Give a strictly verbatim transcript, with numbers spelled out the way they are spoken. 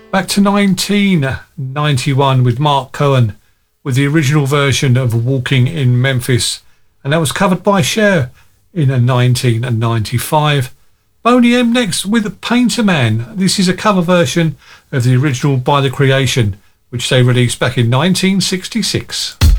Back to nineteen ninety-one with Mark Cohen with the original version of Walking in Memphis, and that was covered by Cher in nineteen ninety-five. Boney M next with Painter Man. This is a cover version of the original By the Creation, which they released back in nineteen sixty-six.